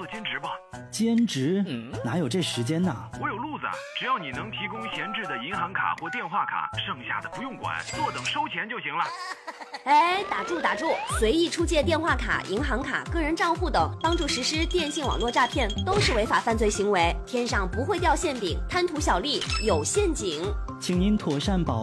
做兼职吧。 兼职？哪有这时间呢？ 我有路子，只要你能提供闲置的银行卡或电话卡，剩下的不用管，坐等收钱就行了。 哎，打住！随意出借电话卡、银行卡、个人账户等，帮助实施电信网络诈骗，都是违法犯罪行为。天上不会掉馅饼，贪图小利有陷阱， 请您妥善保